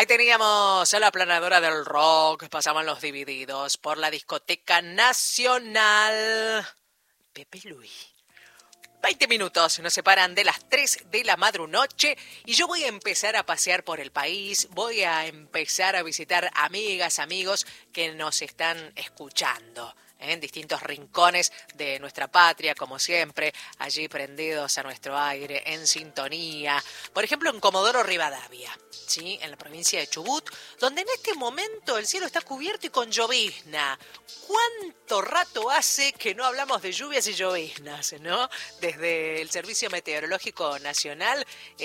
Ahí teníamos a la aplanadora del rock, pasaban los divididos por la discoteca nacional. Pepe Luis. 20 minutos nos separan de las 3 de la madrunoche y yo voy a empezar a pasear por el país, voy a empezar a visitar amigas, amigos que nos están escuchando en distintos rincones de nuestra patria, como siempre, allí prendidos a nuestro aire, en sintonía. Por ejemplo, en Comodoro Rivadavia, ¿sí? En la provincia de Chubut, donde en este momento el cielo está cubierto y con llovizna. ¿Cuánto rato hace que no hablamos de lluvias y lloviznas, no? Desde el Servicio Meteorológico Nacional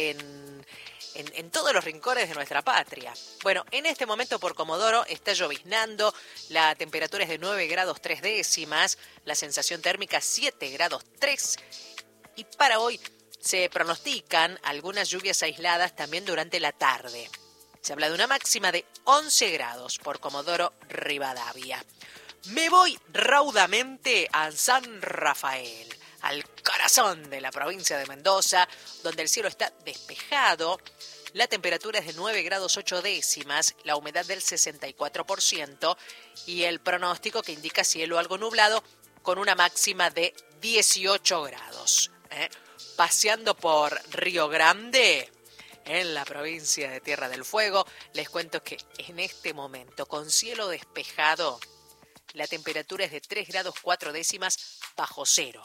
en todos los rincones de nuestra patria. Bueno, en este momento por Comodoro está lloviznando, la temperatura es de 9 grados 3 décimas, la sensación térmica 7 grados 3, y para hoy se pronostican algunas lluvias aisladas también durante la tarde. Se habla de una máxima de 11 grados por Comodoro Rivadavia. Me voy raudamente a San Rafael, al corazón de la provincia de Mendoza, donde el cielo está despejado, la temperatura es de 9 grados 8 décimas, la humedad del 64% y el pronóstico que indica cielo algo nublado con una máxima de 18 grados. Paseando por Río Grande, en la provincia de Tierra del Fuego, les cuento que en este momento, con cielo despejado, la temperatura es de 3 grados 4 décimas bajo cero.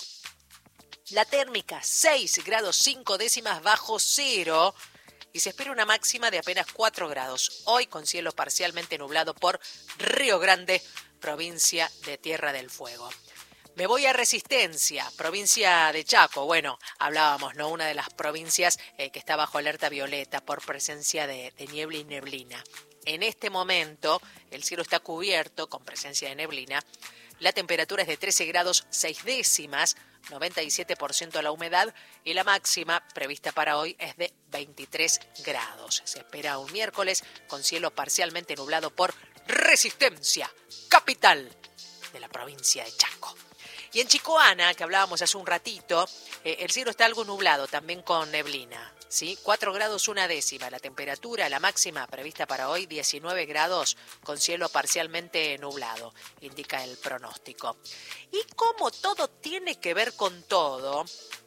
La térmica 6 grados 5 décimas bajo cero y se espera una máxima de apenas 4 grados. Hoy con cielo parcialmente nublado por Río Grande, provincia de Tierra del Fuego. Me voy a Resistencia, provincia de Chaco. Bueno, hablábamos, ¿no? Una de las provincias que está bajo alerta violeta por presencia de niebla y neblina. En este momento el cielo está cubierto con presencia de neblina. La temperatura es de 13 grados 6 décimas, 97% la humedad y la máxima prevista para hoy es de 23 grados. Se espera un miércoles con cielo parcialmente nublado por Resistencia, capital de la provincia de Chaco. Y en Chicoana, que hablábamos hace un ratito, el cielo está algo nublado, también con neblina, ¿sí? 4 grados 1 décima, la temperatura, la máxima prevista para hoy, 19 grados, con cielo parcialmente nublado, indica el pronóstico. Y como todo tiene que ver con todo,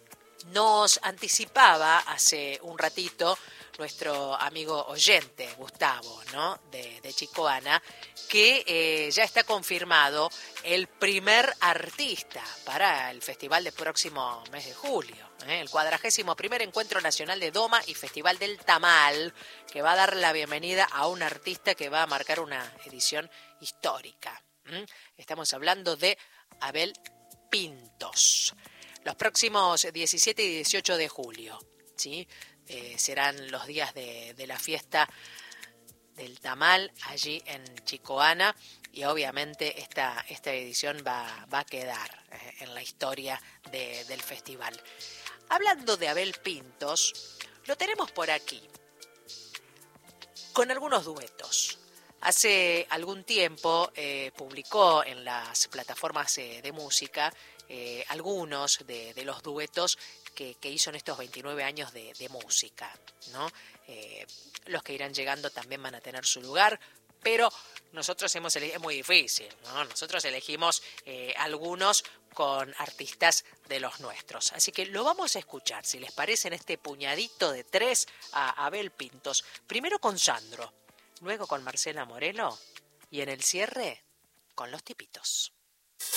nos anticipaba hace un ratito nuestro amigo oyente, Gustavo, ¿no? de Chicoana, que ya está confirmado el primer artista para el festival del próximo mes de julio, el 41º Encuentro Nacional de Doma y Festival del Tamal, que va a dar la bienvenida a un artista que va a marcar una edición histórica. Estamos hablando de Abel Pintos. Los próximos 17 y 18 de julio, ¿sí? Serán los días de la fiesta del tamal allí en Chicoana y obviamente esta edición va a quedar en la historia del festival. Hablando de Abel Pintos, lo tenemos por aquí con algunos duetos. Hace algún tiempo publicó en las plataformas de música algunos de los duetos que hizo en estos 29 años de música, ¿no? Los que irán llegando también van a tener su lugar, pero nosotros hemos elegido, es muy difícil, ¿no? Nosotros elegimos algunos con artistas de los nuestros. Así que lo vamos a escuchar, si les parece, en este puñadito de 3 a Abel Pintos. Primero con Sandro, luego con Marcela Morelo y en el cierre con Los Tipitos.